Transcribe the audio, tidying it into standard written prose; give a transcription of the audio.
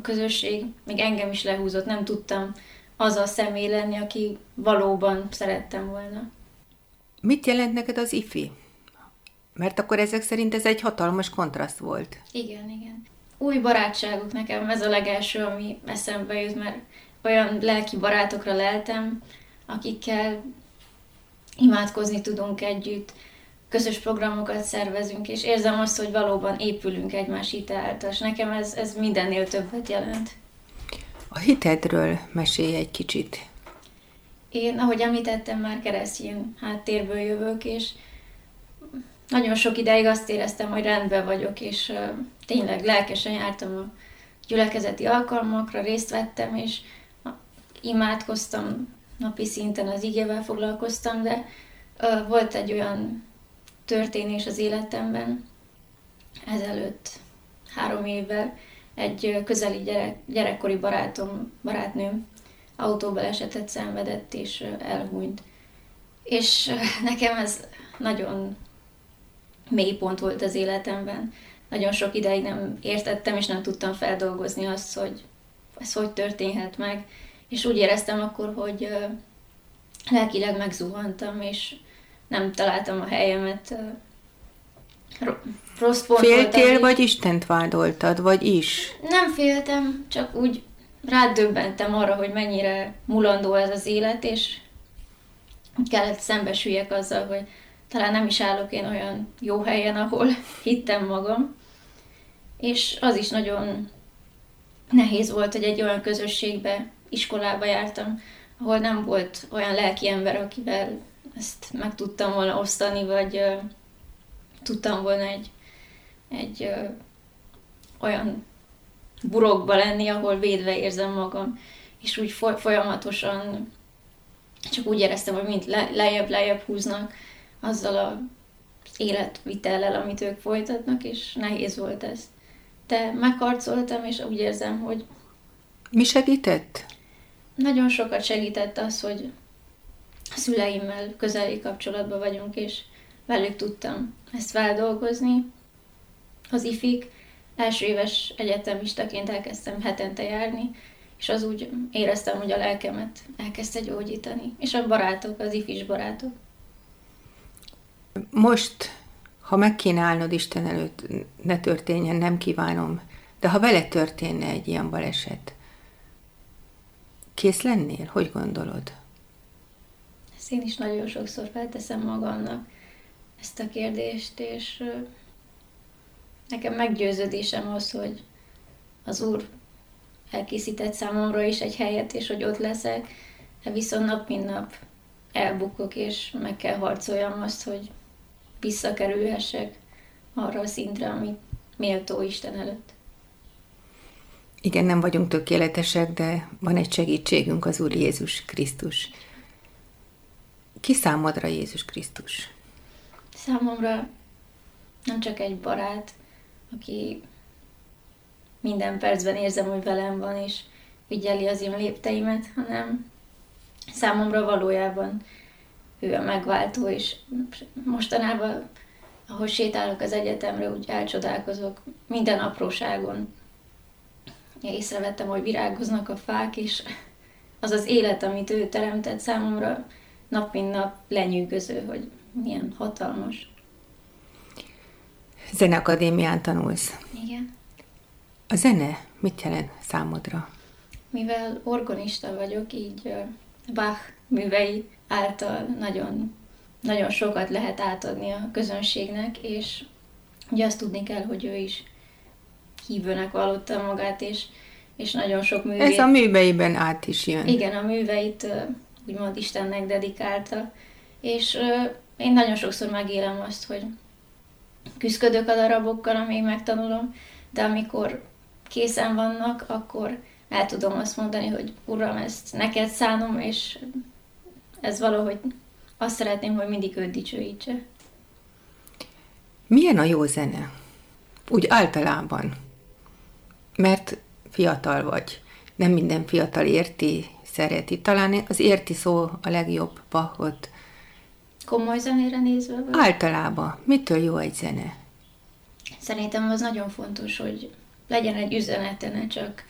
a közösség még engem is lehúzott, nem tudtam az a személy lenni, aki valóban szerettem volna. Mit jelent neked az ifi? Mert akkor ezek szerint ez egy hatalmas kontraszt volt. Igen, igen. Új barátságok, nekem ez a legelső, ami eszembe jut, mert olyan lelki barátokra leltem, akikkel imádkozni tudunk együtt, közös programokat szervezünk, és érzem azt, hogy valóban épülünk egymás hite által, és nekem ez mindennél többet jelent. A hitedről mesélj egy kicsit. Én, ahogy említettem, már keresztény háttérből jövök, és nagyon sok ideig azt éreztem, hogy rendben vagyok, és tényleg lelkesen jártam a gyülekezeti alkalmakra, részt vettem, és imádkoztam napi szinten, az igével foglalkoztam, de volt egy olyan történés az életemben, ezelőtt 3 évvel, egy közeli gyerekkori barátnőm autóbalesetet szenvedett és elhunyt. És nekem ez nagyon mély pont volt az életemben. Nagyon sok ideig nem értettem, és nem tudtam feldolgozni azt, hogy ez hogy történhet meg. És úgy éreztem akkor, hogy lelkileg megzuhantam, és nem találtam a helyemet. Rossz pont Féltél, voltam, vagy Istent vádoltad, vagy is? nem féltem, csak úgy rádöbbentem arra, hogy mennyire mulandó ez az élet, és kellett szembesüljek azzal, hogy talán nem is állok én olyan jó helyen, ahol hittem magam. És az is nagyon nehéz volt, hogy egy olyan közösségbe, iskolába jártam, ahol nem volt olyan lelki ember, akivel ezt meg tudtam volna osztani, vagy tudtam volna egy olyan burokba lenni, ahol védve érzem magam, és úgy folyamatosan csak úgy éreztem, hogy mind lejjebb húznak azzal az életvitellel, amit ők folytatnak, és nehéz volt ez. De megharcoltam, és úgy érzem, hogy Mi segített? nagyon sokat segített az, hogy a szüleimmel közeli kapcsolatban vagyunk, és velük tudtam ezt feldolgozni. Az ifik, első éves egyetemistaként elkezdtem hetente járni, és az úgy éreztem, hogy a lelkemet elkezdte gyógyítani. És a barátok, az ifis barátok. Most, ha meg kéne állnod Isten előtt, ne történjen, nem kívánom, de ha vele történne egy ilyen baleset, kész lennél? Hogy gondolod? Ezt én is nagyon sokszor felteszem magamnak ezt a kérdést, és nekem meggyőződésem az, hogy az Úr elkészített számomra is egy helyet, és hogy ott leszek, de viszont nap mint nap elbukok, és meg kell harcoljam azt, hogy visszakerülhessek arra a szintre, amit méltó Isten előtt. Igen, nem vagyunk tökéletesek, de van egy segítségünk, az Úr Jézus Krisztus. Ki számodra Jézus Krisztus? Számomra nem csak egy barát, aki minden percben érzem, hogy velem van, és figyeli az én lépteimet, hanem számomra valójában ő a megváltó, és mostanában, ahogy sétálok az egyetemre, úgy elcsodálkozok minden apróságon. Én észrevettem, hogy virágoznak a fák, és az az élet, amit ő teremtett, számomra nap mint nap lenyűgöző, hogy milyen hatalmas. Zeneakadémián tanulsz. Igen. A zene mit jelent számodra? Mivel organista vagyok, így Bach művei által nagyon, nagyon sokat lehet átadni a közönségnek, és ugye azt tudni kell, hogy ő is hívőnek vallotta magát, és nagyon sok művét... Ez a műveiben át is jön. Igen, a műveit úgymond Istennek dedikálta, és én nagyon sokszor megélem azt, hogy küzdködök a darabokkal, amíg megtanulom, de amikor készen vannak, akkor el tudom azt mondani, hogy Uram, ezt neked szánom, és ez valahogy azt szeretném, hogy mindig őt dicsőítse. Milyen a jó zene? Úgy általában. Mert fiatal vagy. Nem minden fiatal érti, szereti. Talán az érti szó a legjobb Bachot. Komoly zenére nézve? Vagy? Általában. Mitől jó egy zene? Szerintem az nagyon fontos, hogy legyen egy üzenete, ne csak